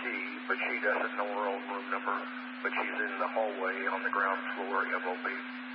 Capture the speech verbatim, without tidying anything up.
see, but she doesn't know her own room number, but she's in the hallway on the ground floor of O B.